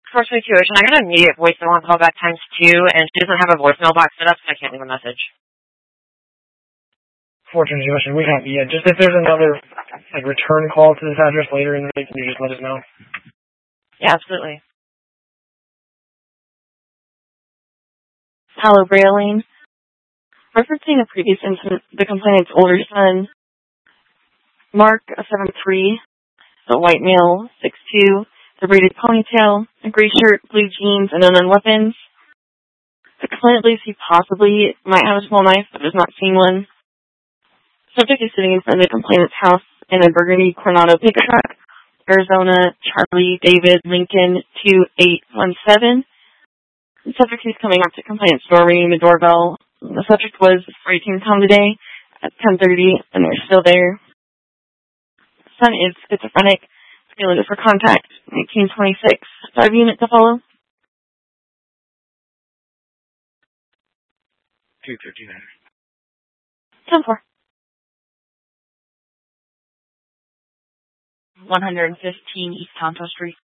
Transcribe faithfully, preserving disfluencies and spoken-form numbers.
four twenty-two Ocean. I got an immediate voicemail on callback times two, and she doesn't have a voicemail box set up, so I can't leave a message. four twenty-two Ocean, we have yeah. Just if there's another like return call to this address later in the day, can you just let us know? Yeah, absolutely. Hello, Braylene. Referencing a previous incident, the complainant's older son, Mark, a seven three, a white male, six two, the braided ponytail, a gray shirt, blue jeans, and unknown weapons. The complainant believes he possibly might have a small knife, but has not seen one. The subject is sitting in front of the complainant's house in a burgundy Coronado pickup truck, Arizona, Charlie David Lincoln two eight one seven. The subject is coming up to complainant's door, ringing the doorbell. The subject was free to come today at ten thirty, and they're still there. The son is schizophrenic. Scheduled for contact, nineteen twenty-six. Five units to follow. two thirty-nine. ten four. one fifteen East Tonto Street.